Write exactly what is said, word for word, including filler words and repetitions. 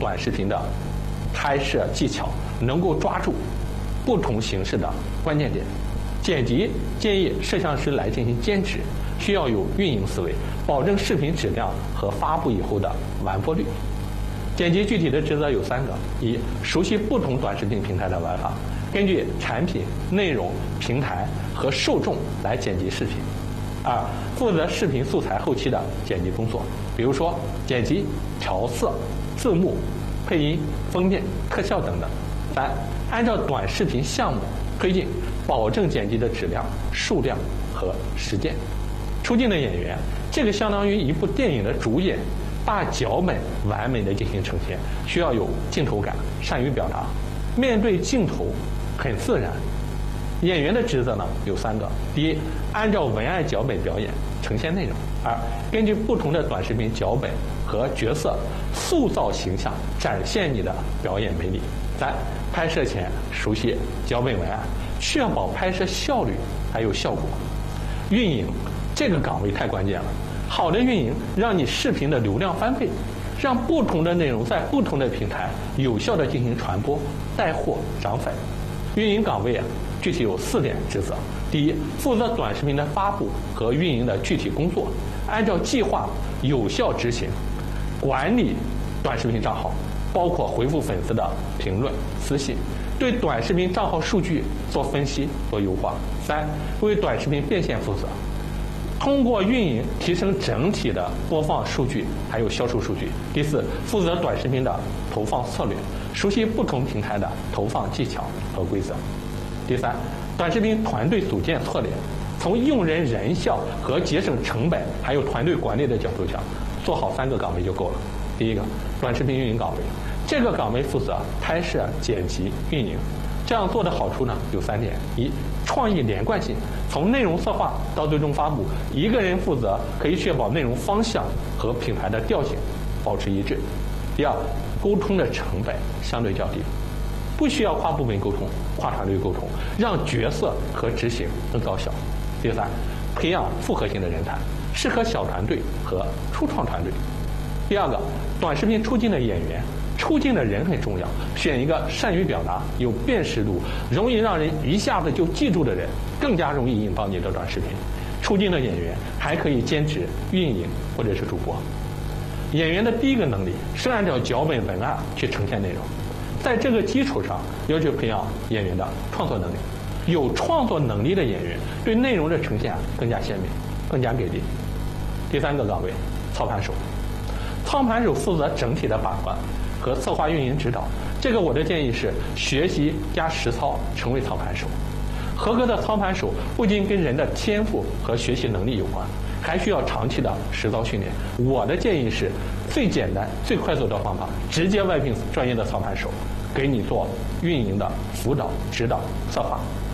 短视频的拍摄技巧能够抓住不同形式的关键点。剪辑建议摄像师来进行监制，需要有运营思维，保证视频质量和发布以后的完播率。剪辑具体的职责有三个：一、熟悉不同短视频平台的玩法，根据产品、内容、平台和受众来剪辑视频；二、负责视频素材后期的剪辑工作，比如说剪辑、调色、字幕、配音、封面、特效等等；三、按照短视频项目推进，保证剪辑的质量、数量和时间。出镜的演员，这个相当于一部电影的主演，把脚本完美的进行呈现，需要有镜头感，善于表达，面对镜头很自然。演员的职责呢有三个：第一，按照文案脚本表演，呈现内容；二，根据不同的短视频脚本和角色塑造形象，展现你的表演魅力；三，拍摄前熟悉脚本文案，确保拍摄效率还有效果。运营这个岗位太关键了，好的运营让你视频的流量翻倍，让不同的内容在不同的平台有效的进行传播、带货、涨粉。运营岗位啊，具体有四点职责：第一，负责短视频的发布和运营的具体工作，按照计划有效执行，管理短视频账号，包括回复粉丝的评论、私信，对短视频账号数据做分析、做优化；三，为短视频变现负责，通过运营提升整体的播放数据还有销售数据；第四，负责短视频的投放策略，熟悉不同平台的投放技巧和规则；第三，短视频团队组建策略，从用人人效和节省成本还有团队管理的角度讲，做好三个岗位就够了。第一个，短视频运营岗位，这个岗位负责拍摄、剪辑、运营。这样做的好处呢有三点：一、创意连贯性，从内容策划到最终发布，一个人负责可以确保内容方向和品牌的调性保持一致；第二，沟通的成本相对较低，不需要跨部门沟通、跨团队沟通，让决策和执行更高效；第三，培养复合型的人才，适合小团队和初创团队。第二个，短视频出镜的演员，出镜的人很重要，选一个善于表达、有辨识度、容易让人一下子就记住的人，更加容易引爆你的短视频。出镜的演员还可以兼职运营或者是主播。演员的第一个能力是按照脚本文案去呈现内容，在这个基础上要求培养演员的创作能力。有创作能力的演员对内容的呈现更加鲜明，更加给力。第三个岗位，操盘手。操盘手负责整体的把关和策划运营指导，这个我的建议是学习加实操，成为操盘手。合格的操盘手不仅跟人的天赋和学习能力有关，还需要长期的实操训练。我的建议是最简单最快速的方法，直接外聘专业的操盘手给你做运营的辅导、指导、策划。